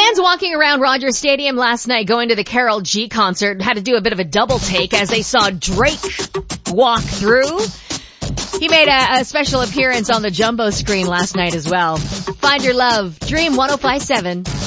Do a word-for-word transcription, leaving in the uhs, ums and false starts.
Fans walking around Rogers Stadium last night going to the Karol G concert had to do a bit of a double take as they saw Drake walk through. He made a, a special appearance on the jumbo screen last night as well. Find your love. Dream one oh five point seven.